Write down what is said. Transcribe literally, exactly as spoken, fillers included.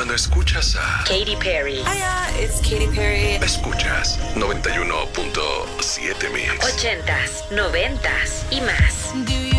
Cuando escuchas a Katy Perry. Hiya, it's Katy Perry. Escuchas noventa y uno punto siete Mix. Ochentas, noventas y más. Do you